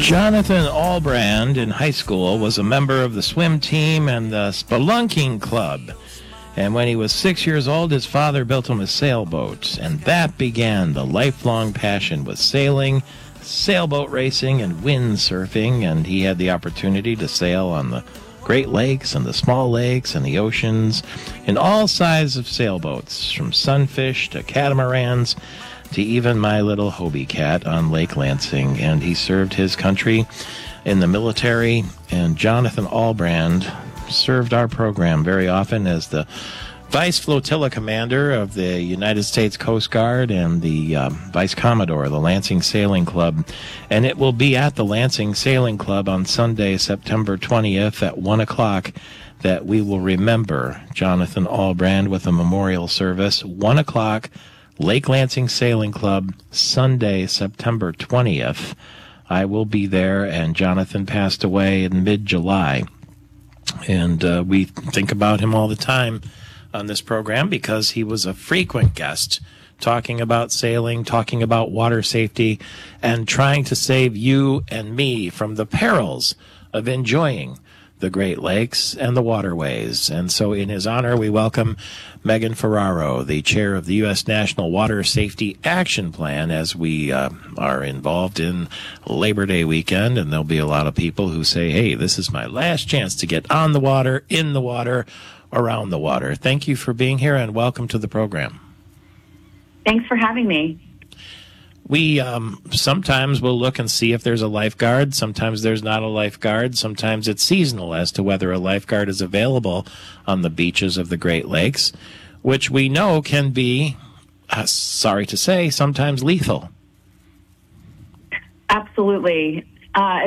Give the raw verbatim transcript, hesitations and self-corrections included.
Jonathan Albrand in high school was a member of the swim team and the spelunking club. And when he was six years old, his father built him a sailboat. And that began the lifelong passion with sailing, sailboat racing, and windsurfing. And he had the opportunity to sail on the Great Lakes and the small lakes and the oceans in all sizes of sailboats, from sunfish to catamarans to even my little Hobie cat on Lake Lansing. And he served his country in the military. And Jonathan Albrand served our program very often as the Vice Flotilla Commander of the United States Coast Guard and the um, Vice Commodore of the Lansing Sailing Club. And it will be at the Lansing Sailing Club on Sunday, September twentieth at one o'clock that we will remember Jonathan Albrand with a memorial service. one o'clock, Lake Lansing Sailing Club, Sunday, September twentieth. I will be there, and Jonathan passed away in mid-July. And uh, we think about him all the time on this program because he was a frequent guest talking about sailing, talking about water safety, and trying to save you and me from the perils of enjoying the Great Lakes and the waterways. And so in his honor, we welcome Megan Ferraro, the chair of the U S National Water Safety Action Plan, as we uh, are involved in Labor Day weekend. And there'll be a lot of people who say, hey, this is my last chance to get on the water, in the water, around the water. Thank you for being here, and welcome to the program. Thanks for having me. We um, sometimes will look and see if there's a lifeguard. Sometimes there's not a lifeguard. Sometimes it's seasonal as to whether a lifeguard is available on the beaches of the Great Lakes, which we know can be, uh, sorry to say, sometimes lethal. Absolutely. Uh,